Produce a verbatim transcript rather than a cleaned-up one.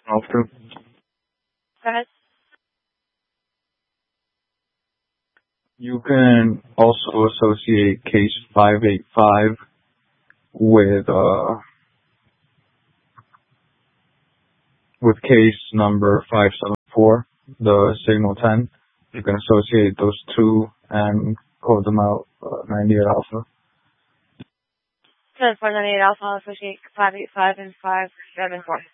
Alpha. Go ahead. You can also associate case five eight five with uh with case number five seven four, the signal ten. You can associate those two and code them out uh, ninety-eight alpha. So for ninety-eight alpha, I'll associate five eight five and five seven four.